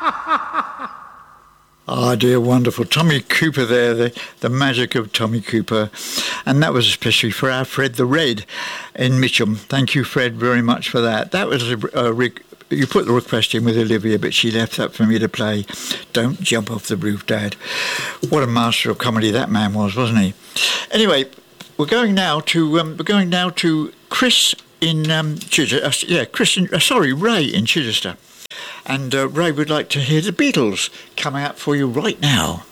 Ah, dear, wonderful. Tommy Cooper there, the magic of Tommy Cooper. And that was especially for our Fred the Red in Mitcham. Thank you, Fred, very much for that. That was you put the request in with Olivia, but she left that for me to play. Don't Jump Off the Roof, Dad. What a master of comedy that man was, wasn't he? Anyway, we're going now to Chris in Chichester. Ray in Chichester. And Ray would like to hear the Beatles come out for you right now.